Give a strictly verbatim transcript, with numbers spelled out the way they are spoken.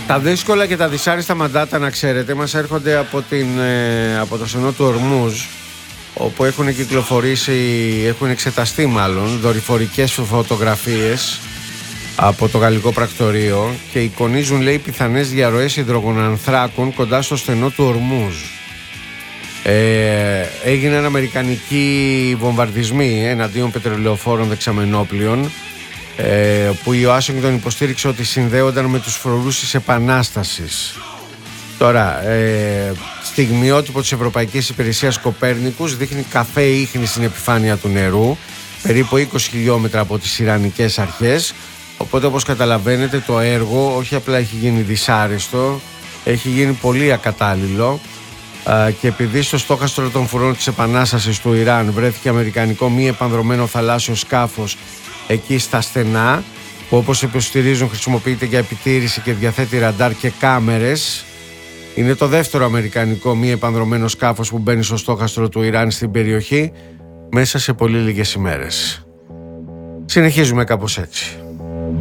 Τα δύσκολα και τα δυσάρεστα μαντάτα, να ξέρετε, μας έρχονται από, την, ε, από το στενό του Ορμούζ, όπου έχουν κυκλοφορήσει, έχουν εξεταστεί μάλλον δορυφορικές φωτογραφίες από το γαλλικό πρακτορείο και εικονίζουν, λέει, πιθανές διαρροές υδρογονανθράκων κοντά στο στενό του Ορμούζ. Ε, έγιναν αμερικανικοί βομβαρδισμοί εναντίον πετρελαιοφόρων δεξαμενόπλων, ε, που η Ουάσιγκτον υποστήριξε ότι συνδέονταν με τους φρουρούς της Επανάστασης. Τώρα, ε, στιγμιότυπο της Ευρωπαϊκής Υπηρεσίας Κοπέρνικους δείχνει καφέ ίχνη στην επιφάνεια του νερού, περίπου είκοσι χιλιόμετρα από τις Ιρανικές αρχές. Οπότε, όπως καταλαβαίνετε, το έργο όχι απλά έχει γίνει δυσάρεστο, έχει γίνει πολύ ακατάλληλο. Και επειδή στο στόχαστρο των φρουρών της Επανάστασης του Ιράν βρέθηκε αμερικανικό μη επανδρωμένο θαλάσσιο σκάφος εκεί στα στενά, που όπως υποστηρίζουν χρησιμοποιείται για επιτήρηση και διαθέτει ραντάρ και κάμερες, είναι το δεύτερο αμερικανικό μη επανδρωμένο σκάφος που μπαίνει στο στόχαστρο του Ιράν στην περιοχή μέσα σε πολύ λίγες ημέρες. Συνεχίζουμε κάπως έτσι.